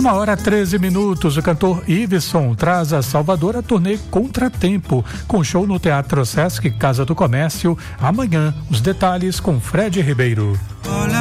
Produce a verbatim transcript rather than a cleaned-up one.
Uma hora treze minutos, o cantor Iveson traz a Salvador a turnê Contratempo, com show no Teatro Sesc Casa do Comércio, amanhã. Os detalhes com Fred Ribeiro.